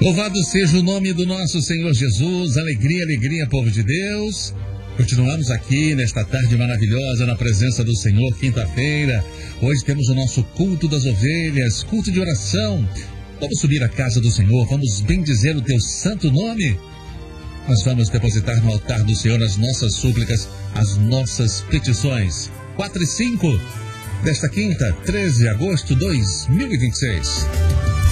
Louvado seja o nome do nosso Senhor Jesus. Alegria, alegria, povo de Deus. Continuamos aqui nesta tarde maravilhosa na presença do Senhor, quinta-feira. Hoje temos o nosso culto das ovelhas, culto de oração. Vamos subir à casa do Senhor, vamos bendizer o teu santo nome. Nós vamos depositar no altar do Senhor as nossas súplicas, as nossas petições. 4 e 5 desta quinta, 13 de agosto de 2026.